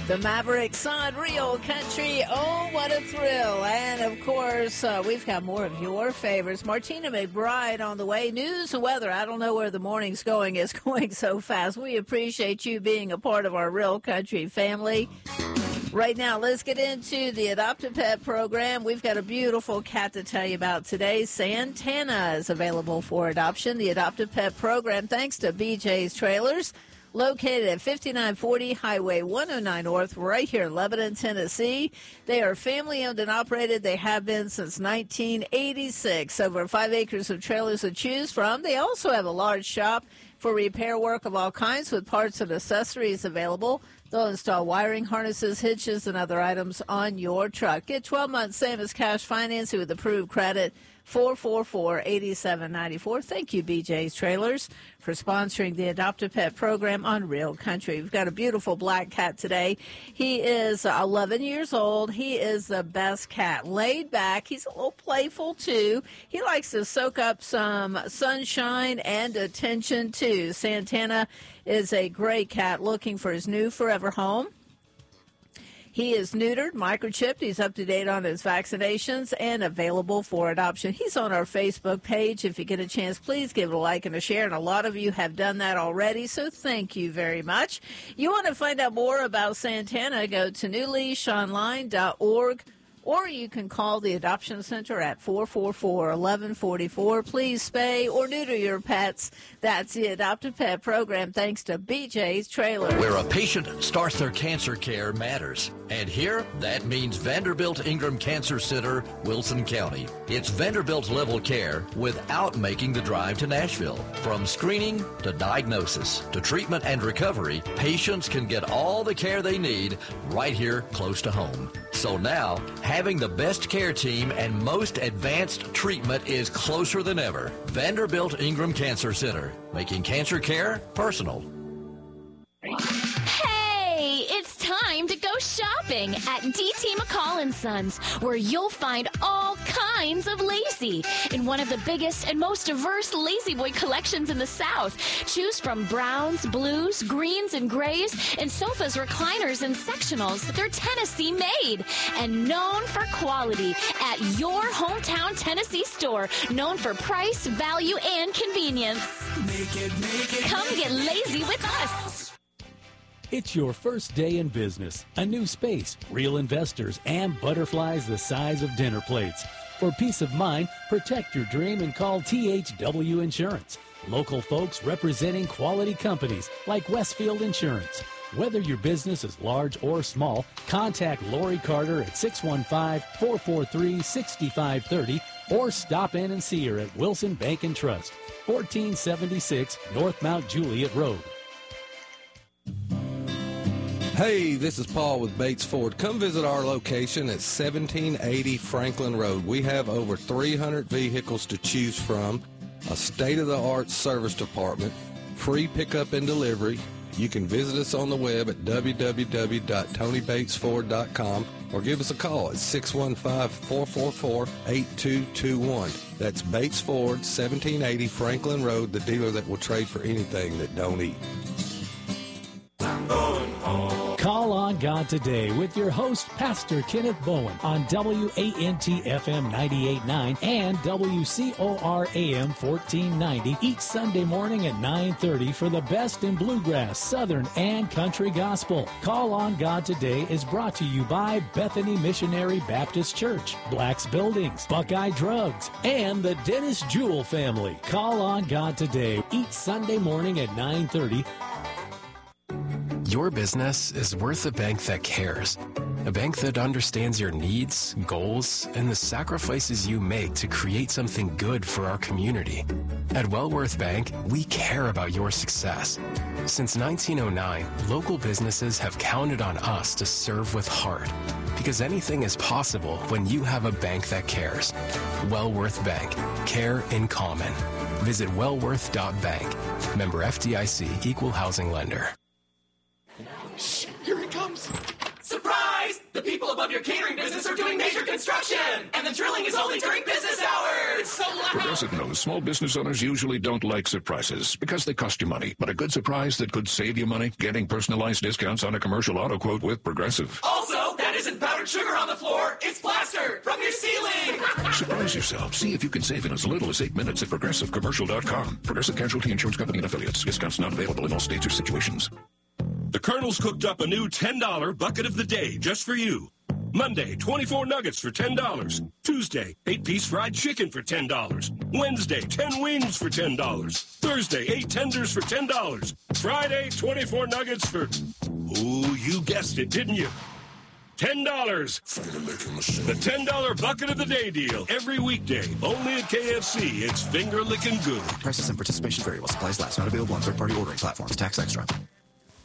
The Mavericks on Real Country. Oh, what a thrill. And, of course, we've got more of your favorites. Martina McBride on the way. News and weather. I don't know where the morning's going. It's going so fast. We appreciate you being a part of our Real Country family. Right now, let's get into the Adopt a Pet program. We've got a beautiful cat to tell you about today. Santana is available for adoption. The Adopt a Pet program, thanks to BJ's Trailers, located at 5940 Highway 109 North, right here in Lebanon, Tennessee. They are family-owned and operated. They have been since 1986. Over 5 acres of trailers to choose from. They also have a large shop for repair work of all kinds with parts and accessories available. They'll install wiring harnesses, hitches, and other items on your truck. Get 12 months same as cash financing with approved credit, 444-8794. Thank you, BJ's Trailers, for sponsoring the Adopt a Pet program on Real Country. We've got a beautiful black cat today. He is 11 years old. He is the best cat. Laid back. He's a little playful, too. He likes to soak up some sunshine and attention, too. Santana is a great cat looking for his new forever home. He is neutered, microchipped. He's up to date on his vaccinations and available for adoption. He's on our Facebook page. If you get a chance, please give it a like and a share. And a lot of you have done that already, so thank you very much. You want to find out more about Santana, go to newleashonline.org. Or you can call the Adoption Center at 444-1144. Please spay or neuter your pets. That's the Adopt a Pet program, thanks to BJ's Trailers. Where a patient starts their cancer care matters. And here, that means Vanderbilt Ingram Cancer Center, Wilson County. It's Vanderbilt-level care without making the drive to Nashville. From screening to diagnosis to treatment and recovery, patients can get all the care they need right here close to home. So now, having the best care team and most advanced treatment is closer than ever. Vanderbilt Ingram Cancer Center, making cancer care personal. Hey, it's time to go shopping at D.T. McCall & Sons, where you'll find all kinds of lazy in one of the biggest and most diverse Lazy Boy collections in the South. Choose from browns, blues, greens, and grays, and sofas, recliners, and sectionals. They're Tennessee made and known for quality at your hometown Tennessee store, known for price, value, and convenience. Come get lazy with us. It's your first day in business, a new space, real investors, and butterflies the size of dinner plates. For peace of mind, protect your dream and call THW Insurance. Local folks representing quality companies like Westfield Insurance. Whether your business is large or small, contact Lori Carter at 615-443-6530 or stop in and see her at Wilson Bank and Trust, 1476 North Mount Juliet Road. Hey, this is Paul with Bates Ford. Come visit our location at 1780 Franklin Road. We have over 300 vehicles to choose from, a state-of-the-art service department, free pickup and delivery. You can visit us on the web at www.tonybatesford.com or give us a call at 615-444-8221. That's Bates Ford, 1780 Franklin Road, the dealer that will trade for anything that don't eat. Call on God today with your host, Pastor Kenneth Bowen, on WANT-FM 98.9 and WCOR-AM 1490 each Sunday morning at 9:30 for the best in bluegrass, southern, and country gospel. Call on God today is brought to you by Bethany Missionary Baptist Church, Black's Buildings, Buckeye Drugs, and the Dennis Jewell family. Call on God today each Sunday morning at 9:30. Your business is worth a bank that cares. A bank that understands your needs, goals, and the sacrifices you make to create something good for our community. At Wellworth Bank, we care about your success. Since 1909, local businesses have counted on us to serve with heart. Because anything is possible when you have a bank that cares. Wellworth Bank. Care in common. Visit wellworth.bank. Member FDIC, Equal Housing Lender. Shh, here he comes. Surprise! The The people above your catering business are doing major construction, and the drilling is only during business hours. So loud. Progressive knows small business owners usually don't like surprises because they cost you money. But a good surprise that could save you money? Getting personalized discounts on a commercial auto quote with Progressive. Also, that isn't powdered sugar on the floor. It's plaster from your ceiling. Surprise yourself. See if you can save in as little as 8 minutes at ProgressiveCommercial.com. Progressive Casualty Insurance Company and Affiliates. Discounts not available in all states or situations. The Colonel's cooked up a new $10 bucket of the day just for you. Monday, 24 nuggets for $10. Tuesday, 8-piece fried chicken for $10. Wednesday, 10 wings for $10. Thursday, 8 tenders for $10. Friday, 24 nuggets for... Ooh, you guessed it, didn't you? $10. The $10 bucket of the day deal. Every weekday. Only at KFC. It's finger licking good. Prices and participation vary while supplies last. Not available on third-party ordering platforms. Tax extra.